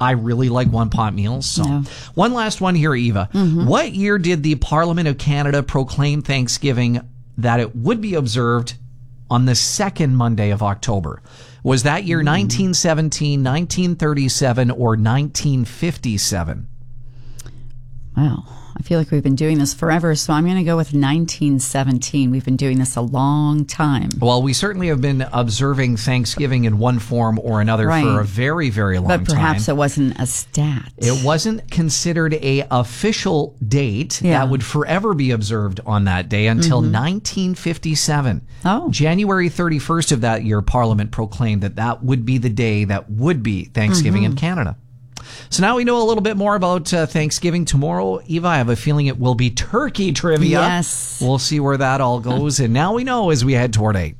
I really like one-pot meals. So, One last one here, Eva. What year did the Parliament of Canada proclaim Thanksgiving that it would be observed on the second Monday of October? Was that year 1917, 1937, or 1957? Wow. I feel like we've been doing this forever, so I'm going to go with 1917. We've been doing this a long time. Well, we certainly have been observing Thanksgiving in one form or another for a very, very long time. But perhaps it wasn't a stat. It wasn't considered a official date that would forever be observed on that day until 1957. Oh. January 31st of that year, Parliament proclaimed that that would be the day that would be Thanksgiving in Canada. So now we know a little bit more about Thanksgiving. Tomorrow, Eva, I have a feeling it will be turkey trivia. Yes. We'll see where that all goes. And now we know as we head toward 8.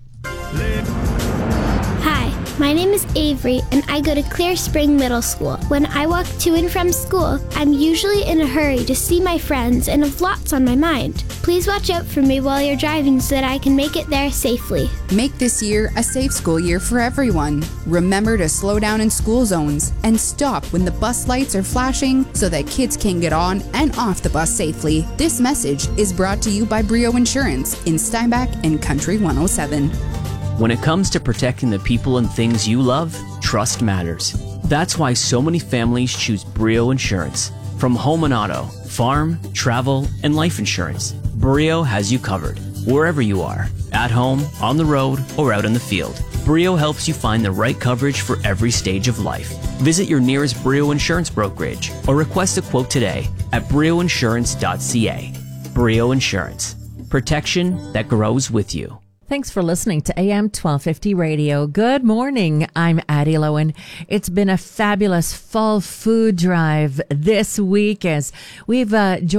Hi, my name is Avery, and I go to Clear Spring Middle School. When I walk to and from school, I'm usually in a hurry to see my friends and have lots on my mind. Please watch out for me while you're driving so that I can make it there safely. Make this year a safe school year for everyone. Remember to slow down in school zones and stop when the bus lights are flashing so that kids can get on and off the bus safely. This message is brought to you by Brio Insurance in Steinbach and Country 107. When it comes to protecting the people and things you love, trust matters. That's why so many families choose Brio Insurance. From home and auto, farm, travel, and life insurance, Brio has you covered. Wherever you are, at home, on the road, or out in the field, Brio helps you find the right coverage for every stage of life. Visit your nearest Brio Insurance brokerage or request a quote today at brioinsurance.ca. Brio Insurance. Protection that grows with you. Thanks for listening to AM 1250 Radio. Good morning. I'm Addie Lowen. It's been a fabulous fall food drive this week as we've joined